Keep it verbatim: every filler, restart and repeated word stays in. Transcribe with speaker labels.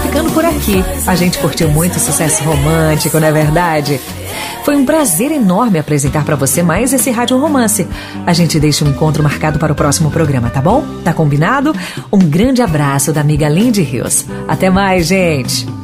Speaker 1: ficando por aqui. A gente curtiu muito sucesso romântico, não é verdade? Foi um prazer enorme apresentar para você mais esse Rádio Romance. A gente deixa um encontro marcado para o próximo programa, tá bom? Tá combinado? Um grande abraço da amiga Lindy Rios. Até mais, gente!